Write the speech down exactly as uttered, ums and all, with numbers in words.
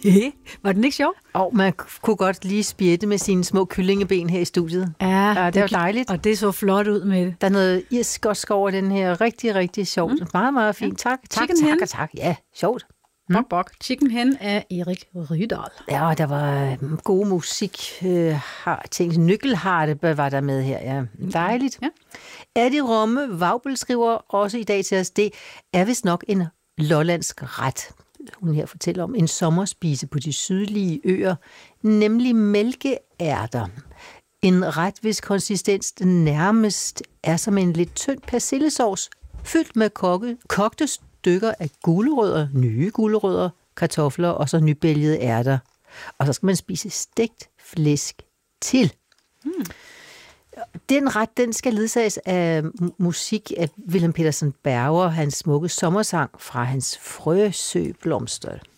Var den ikke sjov? Og man kunne godt lige spjætte med sine små kyllingeben her i studiet. Ja, ja det var dejligt. Og det så flot ud med det. Der er noget irsk over den her. Rigtig, rigtig sjovt. Mm. Meget, meget fint. Tak, tak, Chicken tak, hen. tak, tak. Ja, sjovt. Bok, bok. Chicken hen af Erik Rydahl. Ja, og der var god musik. Øh, har tænkt, Nyckelharpe var der med her. Ja, dejligt. Ja. Adi Romme Vaubel skriver også i dag til os, det er vist nok en lollandsk ret. Hun her fortæller om en sommerspise på de sydlige øer, nemlig mælkeærter. En ret, hvis konsistens nærmest er som en lidt tynd persillesauce, fyldt med kokke, kogte stykker af gulerødder, nye gulerødder, kartofler og så nybælgede ærter. Og så skal man spise stegt flæsk til. Hmm. Den ret, den skal ledsages af musik af Wilhelm Petersen Berger, hans smukke sommersang fra hans Frøsø Blomster.